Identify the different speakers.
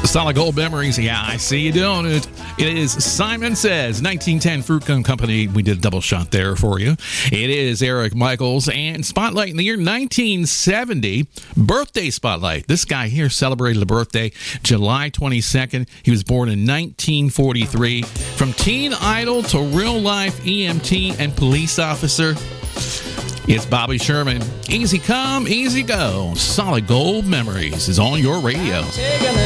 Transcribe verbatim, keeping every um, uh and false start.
Speaker 1: Solid gold memories. Yeah, I see you doing it. It is Simon Says, nineteen ten Fruit Gum Company. We did a double shot there for you. It is Eric Michaels and Spotlight in the year nineteen seventy. Birthday Spotlight. This guy here celebrated a birthday July twenty-second. He was born in nineteen forty-three. From teen idol to real life E M T and police officer, it's Bobby Sherman. Easy come, easy go. Solid gold memories is on your radio.